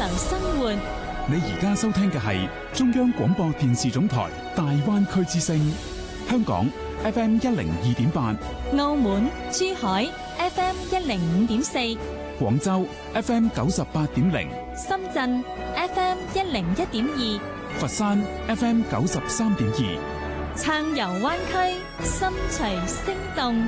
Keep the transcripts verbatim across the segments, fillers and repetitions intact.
流生活。 你而家收聽嘅係中央廣播電視總台大灣區之聲，香港 F M 一零二點八， 澳門、珠海 F M 一零五點四， 廣州 F M 九十八點零， 深圳 F M 一零一點二， 佛山 F M 九十三點二， 暢遊灣區，心隨聲動。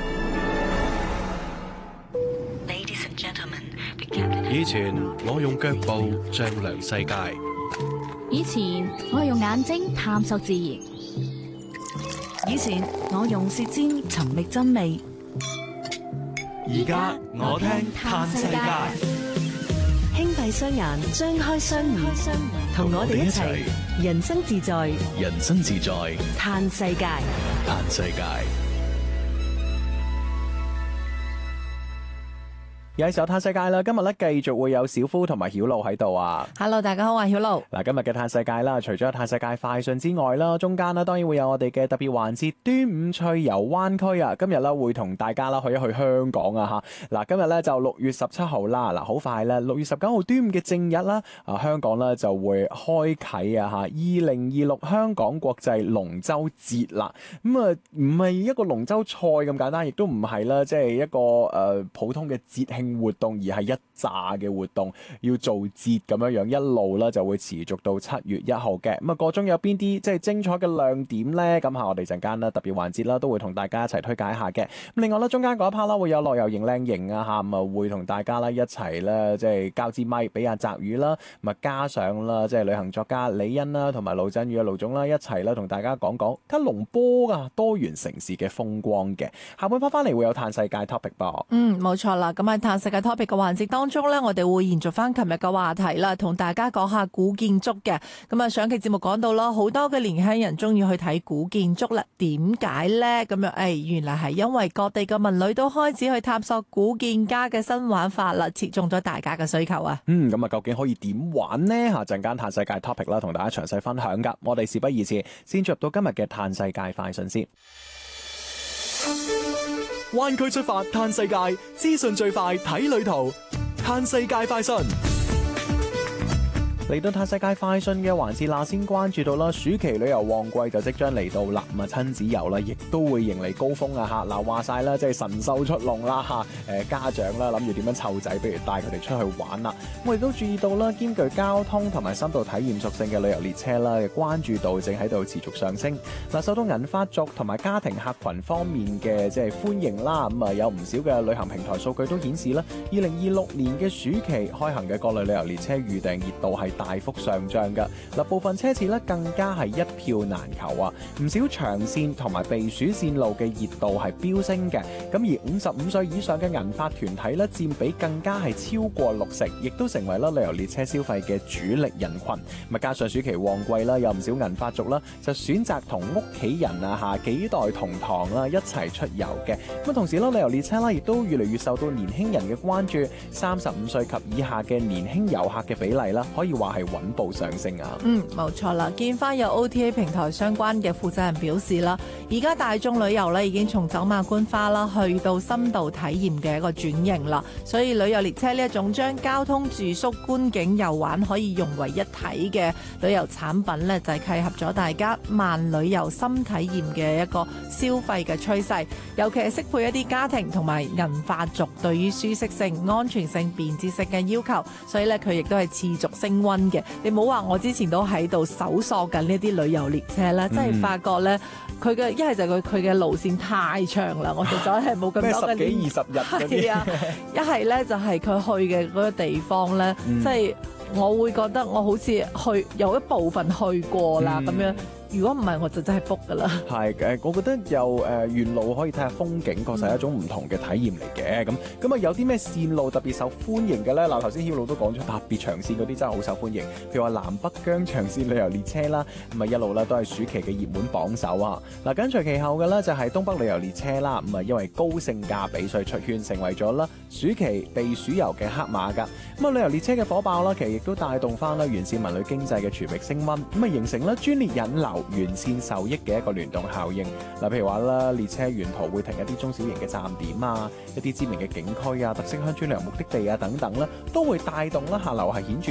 以前我用腳步丈量世界， 以前我用眼睛探索自然， 以前我用舌尖尋覓真味， 而家我聽嘆世界。 輕閉雙眼，張開雙耳，同我哋一齊人生自在， 人生自在嘆世界， 嘆世界。 有一首嘆世界啦，今日咧繼續會有小夫同埋曉露喺度啊。 Hello， 大家好，我係曉露。 嗱，今日嘅嘆世界啦，除咗嘆世界快訊之外啦，中間咧當然會有我哋嘅特別環節端午趣遊灣區啊。今日咧會同大家啦去一去香港啊吓。嗱，今日咧就六月十七號啦，嗱，好快咧六月十九號端午嘅正日啦，啊香港咧就會開啟啊吓二零二六香港國際龍舟節啦。咁啊唔係一個龍舟賽咁簡單，亦都唔係啦，即係一個誒、呃、普通嘅節慶活動，而係一紮嘅活動要做節咁樣樣，一路啦就會持續到七月一號嘅。咁啊，個中有邊啲即係精彩嘅亮點呢？咁下我哋陣間啦特別環節啦，都會同大家一齊推介一下嘅。咁另外咧，中間嗰一 part 啦，會有樂遊型靚型啊吓，咁啊會同大家啦一齊咧即係交支咪俾阿澤宇啦，咁啊加上啦即係旅行作家李欣啦，同埋盧振宇嘅盧總啦一齊啦同大家講講吉隆坡啊多元城市嘅風光嘅。下半 part 翻嚟會有嘆世界 topic 噃。 嗯，冇錯啦。咁喺嘆世界 topic 嘅環節當中呢，我哋會延續翻琴日嘅話題啦，同大家講下古建築嘅。咁啊，上期節目講到啦，好多嘅年輕人中意去睇古建築啦。點解呢？咁樣誒，原來係因為各地嘅文旅都開始去探索古建家嘅新玩法啦，切中咗大家嘅需求啊。 嗯，咁啊，究竟可以點玩呢？下陣間嘆世界 topic 啦，同大家詳細分享噶。我哋事不宜遲，先進入到今日嘅嘆世界快訊先。 灣區出發嘆世界，資訊最快睇旅途。嘆世界快訊嚟到嘆世界快訊嘅環節啦，先關注到啦，暑期旅遊旺季就即將嚟到啦，咁啊親子遊啦，亦都會迎嚟高峰啊吓！嗱，話晒啦，即係神獸出籠啦吓，誒家長啦諗住點樣湊仔，不如帶佢哋出去玩啦。我哋都注意到啦，兼具交通同埋深度體驗屬性嘅旅遊列車啦，嘅關注度正喺度持續上升。嗱，受到銀髮族同埋家庭客群方面嘅即係歡迎啦，咁啊有唔少嘅旅行平台數據都顯示啦，二零二六年嘅暑期開行嘅各類旅遊列車預訂熱度係大幅上漲嘅。嗱，部分車次咧更加係一票難求啊！唔少長線同埋避暑線路嘅熱度係飆升嘅。咁而五十五歲以上嘅銀髮團體咧佔比更加係超過六成，亦都成為啦旅遊列車消費嘅主力人群。咁加上暑期旺季啦，有唔少銀髮族啦就選擇同屋企人啊嚇幾代同堂啦一齊出遊嘅。咁同時啦，旅遊列車啦亦都越嚟越受到年輕人嘅關注，三十五歲及以下嘅年輕遊客嘅比例啦，可以話係穩步上升啊！ 嗯，冇錯啦。見翻有 O T A 平台相關嘅負責人表示啦，而家大眾旅遊咧已經從走馬觀花啦，去到深度體驗嘅一個轉型啦。所以旅遊列車呢一種將交通、住宿、觀景、遊玩可以融為一體嘅旅遊產品咧，就係契合咗大家慢旅遊深體驗嘅一個消費嘅趨勢。尤其係適配一啲家庭同埋銀髮族對於舒適性、安全性、便捷性嘅要求，所以咧佢亦都係持續升溫嘅。你冇話我之前都喺度搜索緊呢啲旅遊列車咧，真係發覺咧，佢嘅一係就佢佢嘅路線太長啦，我實在係冇咁多嘅。 十幾二十日嗰啲。係啊， 一係咧就係佢去嘅嗰個地方咧，即係、嗯、我會覺得我好似去有一部分去過啦咁、嗯、樣。如果唔係，我就真係 book 噶啦。係嘅， 我覺得又誒、呃、沿路可以睇下風景，確實係一種唔同嘅體驗嚟嘅。咁咁啊，有啲咩線路特別受歡迎嘅咧？嗱，頭先曉露都講咗特別長線嗰啲真係好受歡迎，譬如話南北疆長線旅遊列車啦，咁啊一路咧都係暑期嘅熱門榜首啊。嗱，緊隨其後嘅咧就係東北旅遊列車啦，咁啊因為高性價比，所以出圈成為咗啦暑期避暑遊嘅黑馬㗎。咁啊旅遊列車嘅火爆啦，其實亦都帶動翻啦完善文旅經濟嘅全域升溫，咁啊形成啦專列引流、完善受益嘅一個聯動效應。嗱，譬如話啦，列車沿途會停一啲中小型嘅站點啊，一啲知名嘅景區啊、特色鄉村旅遊目的地啊等等啦，都會帶動啦客流係顯著